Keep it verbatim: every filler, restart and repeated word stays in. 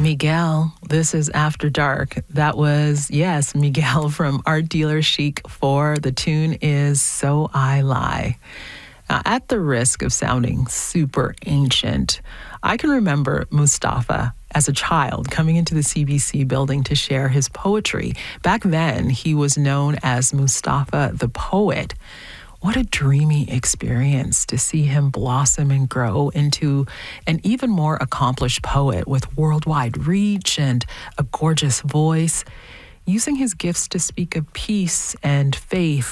Miguel, this is After Dark. That was, yes, Miguel from Art Dealer Chic four. The tune is So I Lie. Now, at the risk of sounding super ancient, I can remember Mustafa as a child coming into the C B C building to share his poetry. Back then, he was known as Mustafa the Poet. What a dreamy experience to see him blossom and grow into an even more accomplished poet with worldwide reach and a gorgeous voice, using his gifts to speak of peace and faith